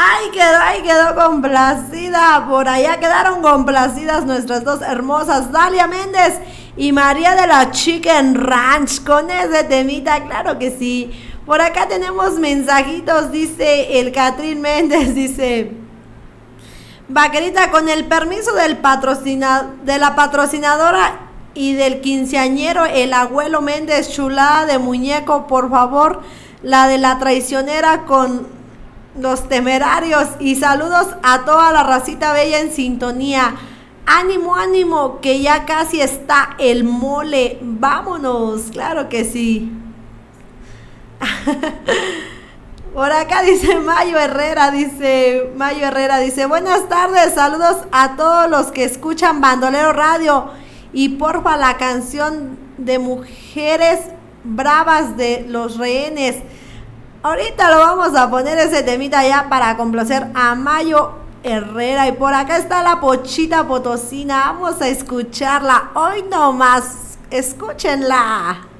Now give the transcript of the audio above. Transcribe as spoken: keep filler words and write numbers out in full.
Ahí quedó, ahí quedó complacida. Por allá quedaron complacidas nuestras dos hermosas, Dalia Méndez y María de la Chicken Ranch, con ese temita, claro que sí. Por acá tenemos mensajitos, dice el Catrín Méndez, dice: Vaquerita, con el permiso del patrocina, de la patrocinadora y del quinceañero, el abuelo Méndez, chulada de muñeco, por favor, la de la traicionera con Los Temerarios, y saludos a toda la racita bella en sintonía. Ánimo, ánimo, que ya casi está el mole. Vámonos, claro que sí. Por acá dice Mayo Herrera, dice Mayo Herrera, dice: buenas tardes, saludos a todos los que escuchan Bandolero Radio, y porfa la canción de Mujeres Bravas de Los Rehenes. Ahorita lo vamos a poner ese temita ya para complacer a Mayo Herrera. Y por acá está la Pochita Potosina. Vamos a escucharla hoy nomás. Escúchenla.